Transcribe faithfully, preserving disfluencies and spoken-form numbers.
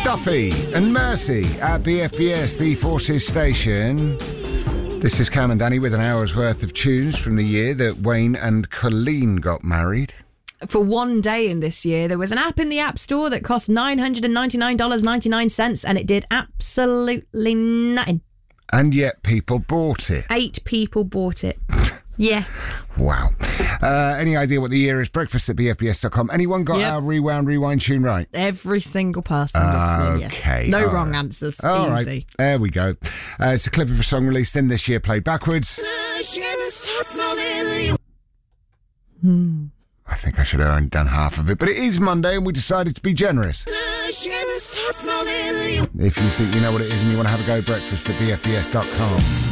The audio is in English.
Duffy and Mercy at B F B S, the Forces station. This is Cam and Danny with an hour's worth of tunes from the year that Wayne and Colleen got married. For one day in this year, there was an app in the App Store that cost nine hundred ninety-nine dollars and ninety-nine cents and it did absolutely nothing. And yet people bought it. Eight people bought it. Yeah. Wow. Uh, any idea what the year is? Breakfast at b f b s dot com. Anyone got Yep. our Rewound Rewind tune right? Every single person listening, Okay, yes. No all wrong right. answers. All Easy. right, there we go. Uh, it's a clip of a song released in this year, played backwards. Hmm. I think I should have only done half of it, but it is Monday and we decided to be generous. If you think you know what it is and you want to have a go, breakfast at b f b s dot com.